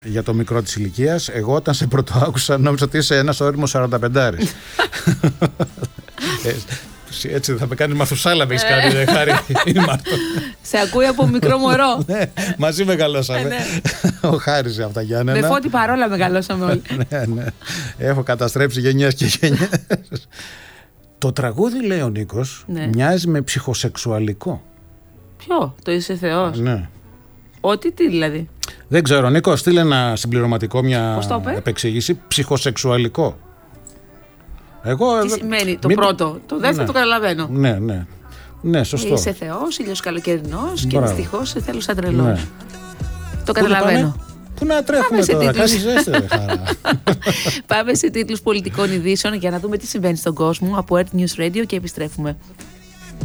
Για το μικρό της ηλικίας, εγώ όταν σε πρωτοάκουσα νόμιζα ότι είσαι ένας όριμος 45άρης. Έτσι θα με κάνεις Μαθουσάλα, με έχεις κάνει, Χάρη ή Μάρτο. Σε ακούει από μικρό μωρό. Ναι, μαζί μεγαλώσαμε. Ο Χάρης από τα Γιάννενα. Με Φώτη Παρόλα μεγαλώσαμε όλοι. Ναι. Έχω καταστρέψει γενιές και γενιές. Το τραγούδι, λέει ο Νίκος, μοιάζει με ψυχοσεξουαλικό. Ποιο, το είσαι Θεός? Ναι. Ό,τι τι δηλαδή? Δεν ξέρω, Νίκο, στείλε ένα συμπληρωματικό, μια επεξήγηση. Ψυχοσεξουαλικό. Τι σημαίνει το πρώτο? Το δεύτερο το καταλαβαίνω. Ναι, σωστό. Είσαι Θεός, ήλιος καλοκαιρινός και δυστυχώς σε θέλω σαν τρελός. Ναι. Το καταλαβαίνω. Πού να τρέχουμε τώρα, κάνει ζέστη, χαρά. Πάμε σε τίτλους πολιτικών ειδήσεων για να δούμε τι συμβαίνει στον κόσμο από Earth News Radio και επιστρέφουμε.